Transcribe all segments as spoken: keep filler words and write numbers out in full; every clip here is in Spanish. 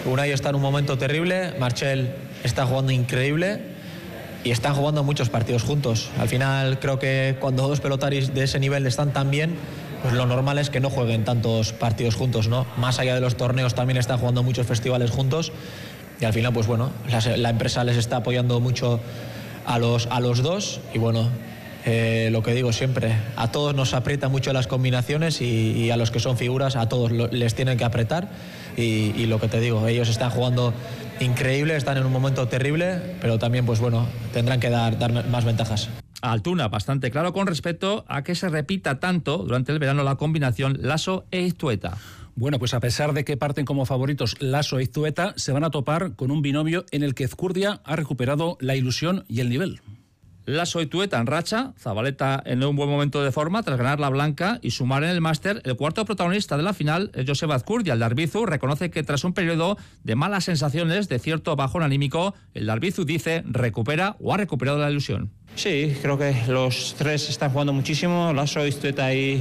Unai está en un momento terrible, Marchel está jugando increíble y están jugando muchos partidos juntos. Al final creo que cuando dos pelotaris de ese nivel están tan bien, pues lo normal es que no jueguen tantos partidos juntos, ¿no? Más allá de los torneos también están jugando muchos festivales juntos y al final pues bueno, la, la empresa les está apoyando mucho a los, a los dos y bueno, eh, lo que digo siempre, a todos nos aprieta mucho las combinaciones y, y a los que son figuras a todos lo, les tienen que apretar y, y lo que te digo, ellos están jugando increíble, están en un momento terrible, pero también pues bueno, tendrán que dar, dar más ventajas. Altuna, bastante claro con respecto a que se repita tanto durante el verano la combinación Lasso e Iztueta. Bueno, pues a pesar de que parten como favoritos Lasso e Iztueta, se van a topar con un binomio en el que Ezcurdia ha recuperado la ilusión y el nivel. Lasso y Iztueta en racha, Zabaleta en un buen momento de forma tras ganar la blanca y sumar en el máster. El cuarto protagonista de la final es Joseba Ezcurdia. El de Arbizu reconoce que tras un periodo de malas sensaciones, de cierto bajón anímico, el de Arbizu dice recupera o ha recuperado la ilusión. Sí, creo que los tres están jugando muchísimo, Lasso, Iztueta y,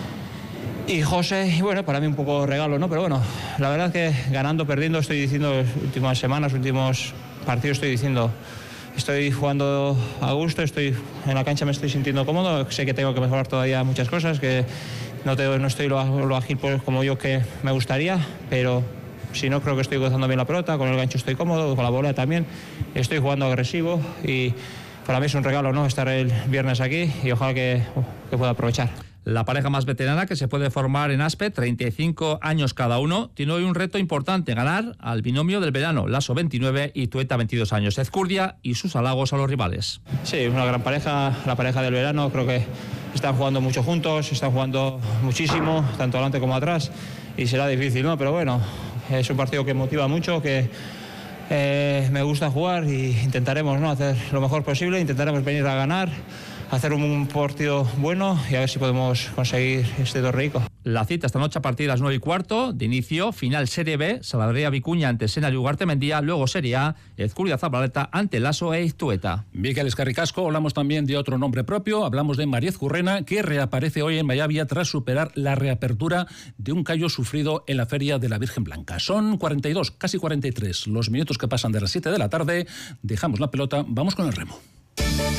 y José, y bueno, para mí un poco regalo, ¿no? Pero bueno, la verdad es que ganando, perdiendo, estoy diciendo las últimas semanas, últimos partidos, estoy diciendo... Estoy jugando a gusto, estoy en la cancha, me estoy sintiendo cómodo, sé que tengo que mejorar todavía muchas cosas, que no, tengo, no estoy lo, lo ágil pues, como yo que me gustaría, pero si no creo que estoy gozando bien la pelota, con el gancho estoy cómodo, con la bola también, estoy jugando agresivo y para mí es un regalo, ¿no? Estar el viernes aquí y ojalá que, que pueda aprovechar. La pareja más veterana que se puede formar en Aspe, treinta y cinco años cada uno, tiene hoy un reto importante, ganar al binomio del verano, Lasso veintinueve y Iztueta veintidós años. Ezcurdia y sus halagos a los rivales. Sí, una gran pareja, la pareja del verano, creo que están jugando mucho juntos, están jugando muchísimo, tanto adelante como atrás, y será difícil, ¿no? Pero bueno, es un partido que motiva mucho, que eh, me gusta jugar y intentaremos, ¿no?, hacer lo mejor posible, intentaremos venir a ganar, hacer un partido bueno y a ver si podemos conseguir este torneico. La cita esta noche a partir de las nueve y cuarto, de inicio, final Serie B, Saladrea Vicuña ante Sena y Ugartemendía, luego Serie A, Ezcurdia Zabaleta ante Lasso e Iztueta. Mikel Escarricasco, hablamos también de otro nombre propio, hablamos de María Ezcurrena, que reaparece hoy en Mayavia tras superar la reapertura de un callo sufrido en la Feria de la Virgen Blanca. Son cuarenta y dos, casi cuarenta y tres, los minutos que pasan de las siete de la tarde, dejamos la pelota, vamos con el remo.